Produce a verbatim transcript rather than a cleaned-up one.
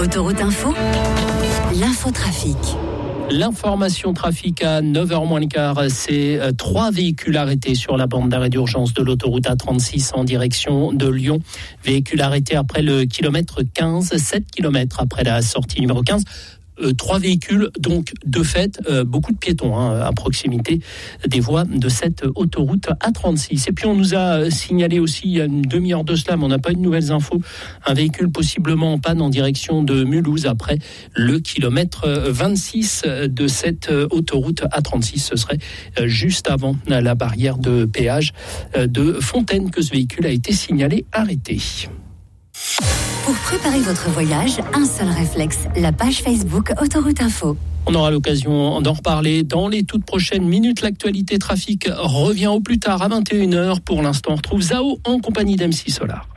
Autoroute Info, l'infotrafic. L'information trafic à neuf heures moins le quart, c'est trois véhicules arrêtés sur la bande d'arrêt d'urgence de l'autoroute A trente-six en direction de Lyon. Véhicules arrêtés après le kilomètre quinze, sept kilomètres après la sortie numéro quinze. Euh, trois véhicules, donc de fait, euh, beaucoup de piétons hein, à proximité des voies de cette autoroute A trente-six. Et puis on nous a signalé aussi il y a une demi-heure de cela, mais on n'a pas eu de nouvelles infos, un véhicule possiblement en panne en direction de Mulhouse après le kilomètre vingt-six de cette autoroute A trente-six. Ce serait juste avant la barrière de péage de Fontaine que ce véhicule a été signalé arrêté. Pour préparer votre voyage, un seul réflexe, la page Facebook Autoroute Info. On aura l'occasion d'en reparler dans les toutes prochaines minutes. L'actualité trafic revient au plus tard à vingt et une heures. Pour l'instant, on retrouve Zao en compagnie d'M six Solar.